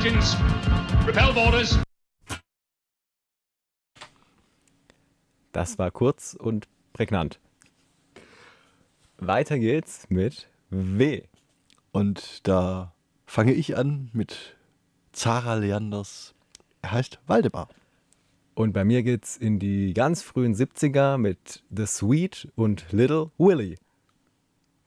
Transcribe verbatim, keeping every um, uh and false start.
Engines. Repel boarders. Das war kurz und prägnant. Weiter geht's mit W. Und da fange ich an mit Zara Leanders. Er heißt Waldemar. Und bei mir geht's in die ganz frühen siebziger mit The Sweet und Little Willie.